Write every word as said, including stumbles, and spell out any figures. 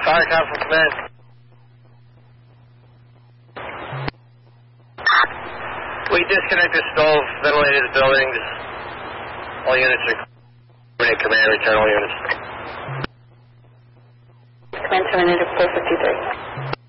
Fire Council Command. We disconnected stove, ventilated the buildings. All units are command, return all units. Command terminated four fifty-three.